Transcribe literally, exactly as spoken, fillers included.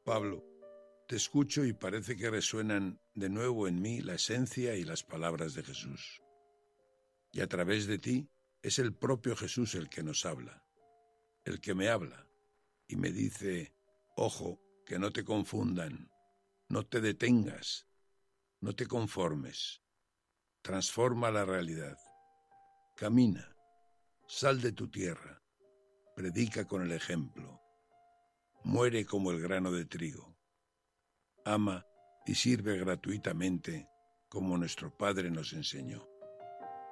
Pablo, te escucho y parece que resuenan de nuevo en mí la esencia y las palabras de Jesús. Y a través de ti es el propio Jesús el que nos habla, el que me habla y me dice, ojo, que no te confundan, no te detengas, no te conformes, transforma la realidad, camina, sal de tu tierra, predica con el ejemplo, muere como el grano de trigo, ama y sirve gratuitamente como nuestro Padre nos enseñó.